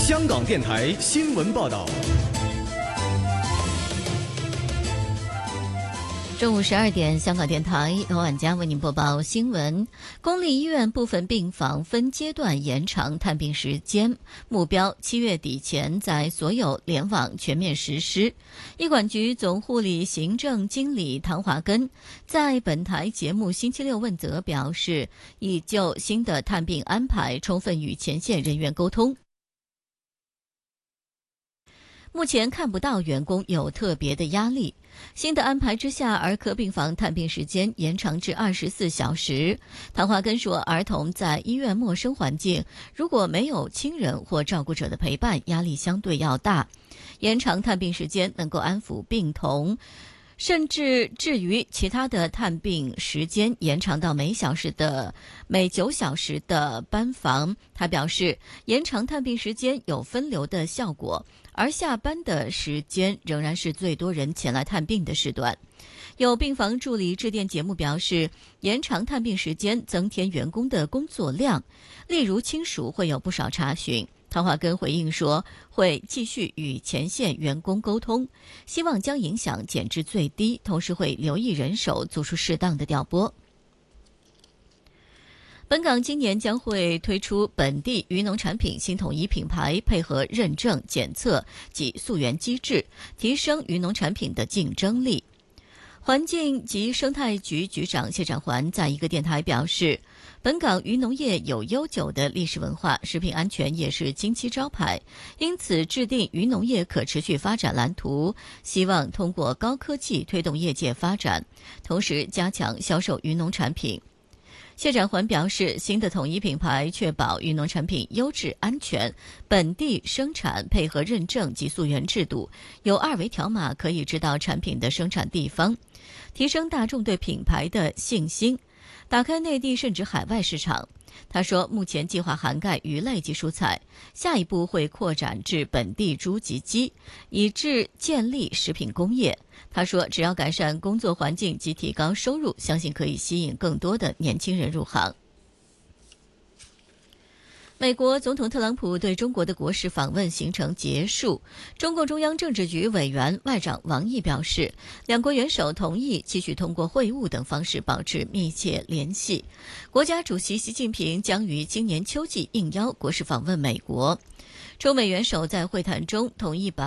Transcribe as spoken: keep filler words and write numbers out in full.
香港电台新闻报道。 中午十二点，香港电台由婉佳为您播报新闻。公立医院部分病房分阶段延长探病时间，目标七月底前在所有联网全面实施。医管局总护理行政经理唐华根在本台节目星期六问责表示，已就新的探病安排充分与前线人员沟通。目前看不到员工有特别的压力。新的安排之下，儿科病房探病时间延长至二十四小时。唐华根说，儿童在医院陌生环境，如果没有亲人或照顾者的陪伴，压力相对要大。延长探病时间能够安抚病童，甚至至于其他的探病时间延长到每小时的每九小时的班房。他表示，延长探病时间有分流的效果，而下班的时间仍然是最多人前来探病的时段。有病房助理致电节目表示，延长探病时间增添员工的工作量，例如亲属会有不少查询。唐华根回应说，会继续与前线员工沟通，希望将影响减至最低，同时会留意人手，做出适当的调拨。本港今年将会推出本地渔农产品新统一品牌，配合认证、检测及溯源机制，提升渔农产品的竞争力。环境及生态局局长谢展寰在一个电台表示，本港渔农业有悠久的历史文化，食品安全也是金漆招牌，因此制定渔农业可持续发展蓝图，希望通过高科技推动业界发展，同时加强销售渔农产品。谢展寰表示，新的统一品牌确保渔农产品优质安全，本地生产，配合认证及溯源制度，有二维条码可以知道产品的生产地方，提升大众对品牌的信心，打开内地甚至海外市场。他说，目前计划涵盖鱼类及蔬菜，下一步会扩展至本地猪及鸡，以至建立食品工业。他说，只要改善工作环境及提高收入，相信可以吸引更多的年轻人入行。美国总统特朗普对中国的国事访问行程结束，中共中央政治局委员外长王毅表示，两国元首同意继续通过会晤等方式保持密切联系。国家主席习近平将于今年秋季应邀国事访问美国。中美元首在会谈中同意把